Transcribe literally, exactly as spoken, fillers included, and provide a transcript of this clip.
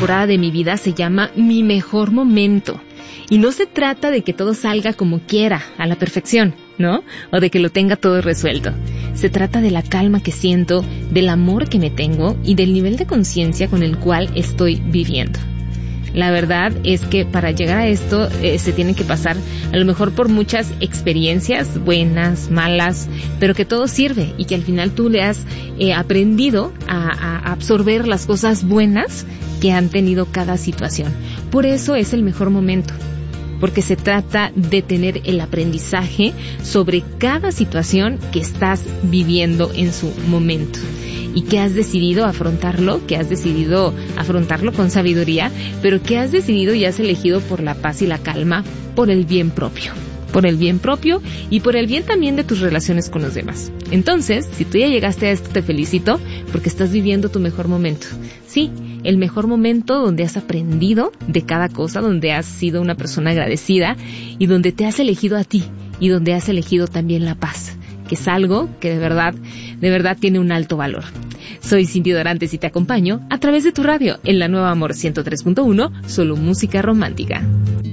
temporada de mi vida se llama Mi Mejor Momento. Y no se trata de que todo salga como quiera, a la perfección, ¿no? O de que lo tenga todo resuelto. Se trata de la calma que siento, del amor que me tengo y del nivel de conciencia con el cual estoy viviendo. La verdad es que para llegar a esto eh, se tiene que pasar a lo mejor por muchas experiencias, buenas, malas, pero que todo sirve y que al final tú le has eh, aprendido a, a absorber las cosas buenas que han tenido cada situación. Por eso es el mejor momento, porque se trata de tener el aprendizaje sobre cada situación que estás viviendo en su momento. Y que has decidido afrontarlo, que has decidido afrontarlo con sabiduría, pero que has decidido y has elegido por la paz y la calma, por el bien propio. Por el bien propio y por el bien también de tus relaciones con los demás. Entonces, si tú ya llegaste a esto, te felicito porque estás viviendo tu mejor momento. Sí, el mejor momento donde has aprendido de cada cosa, donde has sido una persona agradecida y donde te has elegido a ti y donde has elegido también la paz, que es algo que de verdad, de verdad tiene un alto valor. Soy Cindy Dorantes y te acompaño a través de tu radio en la Nueva Amor ciento tres punto uno, solo música romántica.